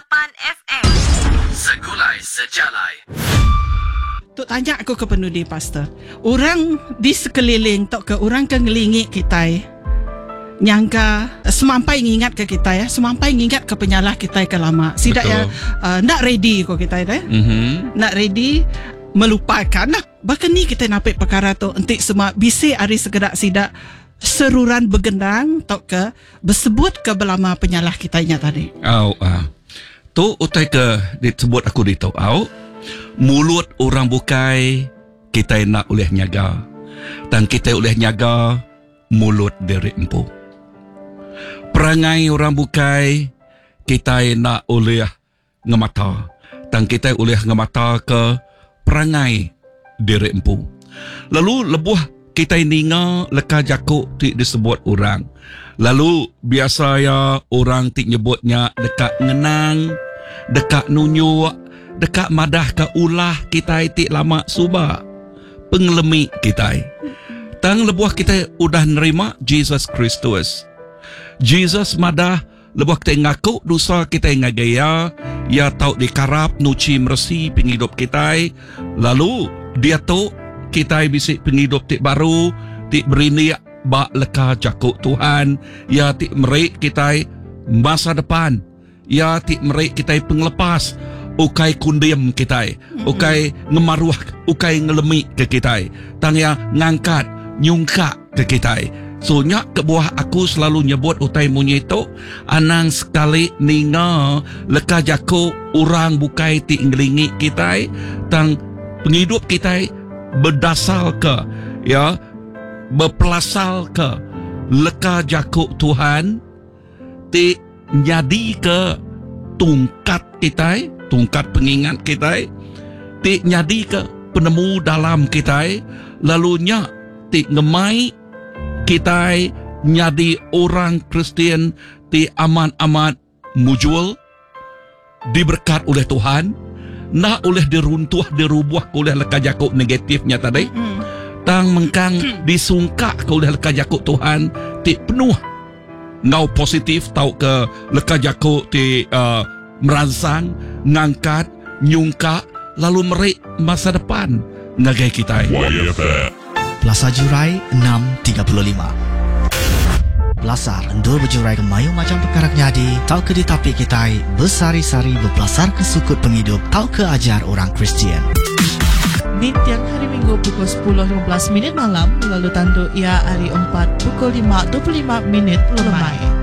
FM. Segulai sejalai. Tok tanya aku ke penudi pastor. Orang di sekeliling tok ke orang ke ngelingik kita nyangka semampai ngingat ke kita semampai ngingat ke penyalah kita ke lama. Sidak ya nak ready ko kita nak ready melupakan. Nah, bahkan ni kita napik perkara tu entik semua bisi hari segerak sidak seruran begendang tok ke bersebut ke belama penyalah kitanya tadi. Tu utai ke disebut aku ditau. Mulut orang bukai kita nak oleh nyaga. Dan kita oleh nyaga mulut diri empu. Perangai orang bukai kita nak oleh ngemata. Dan kita oleh ngemata ke perangai diri empu. Lalu lebuh kita ninga leka jakuk ti disebut orang. Lalu biasa ya orang ti nyebutnya dekat ngenang, dekat nunyuk, dekat madah ke ulah kita ti lama suba. Pengelemi kita. Tang lebuh kita udah nerima Jesus Kristus. Jesus madah lebuh kita ngaku dosa kita ngagaya, ya tau dikarap nuci mersi penghidup kita. Lalu dia tu kita bisik penghidup tik baru, tik berini bak leka jakuk Tuhan, ya tik merik kita masa depan, ya tik merik kita penglepas, ukai kundiam kita, ukai ngemaruah, ukai ngelemi ke kita, tang ya ngangkat, nyungka ke kita. So nyak ke buah aku selalu nyebut utai munyi itu, anang sekali ninga leka jakuk orang bukai tik ngelingi kita, tang penghidup kita berdasar ke berpelasal ke leka jakuk Tuhan ti nyadi ke tungkat kita, tungkat pengingat kita ti nyadi ke penemu dalam kita, lalunya ti ngemai kita nyadi orang Kristian ti aman-aman mujul diberkat oleh Tuhan. Nak oleh diruntuh, dirubuh oleh leka jakuk negatifnya tadi. Tang mengkang disungka oleh leka jakuk Tuhan ti penuh ngau positif tau ke leka jakuk ti merangsang, ngangkat, nyungka, lalu merik masa depan ngagai kita. Plaza Jurai 6.35. Belasar endul berjurai ke mayu macam perkara nyadi, tau ke ditapik kita bersari-sari berpelasar ke sukut penghidup, tau ke ajar orang Kristian. Di tiang hari Minggu pukul 10.15 malam, lalu tandu ia hari 4 pukul 5.25 lemai.